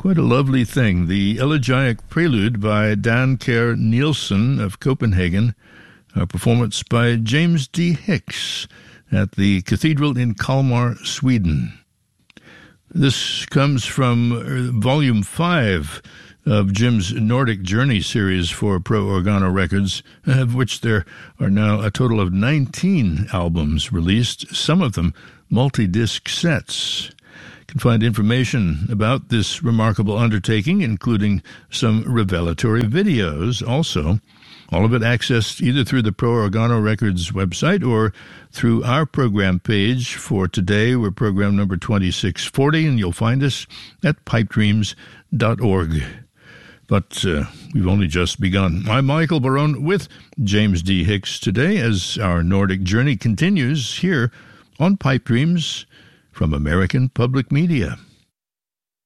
Quite a lovely thing. The Elegiac Prelude by Dan Kerr Nielsen of Copenhagen. A performance by James D. Hicks at the Cathedral in Kalmar, Sweden. This comes from Volume 5 of Jim's Nordic Journey series for Pro Organo Records, of which there are now a total of 19 albums released, some of them multi-disc sets. You can find information about this remarkable undertaking, including some revelatory videos also. All of it accessed either through the Pro Organo Records website or through our program page. For today, we're program number 2640, and you'll find us at pipedreams.org. But we've only just begun. I'm Michael Barone with James D. Hicks today as our Nordic journey continues here on Pipe Dreams from American Public Media.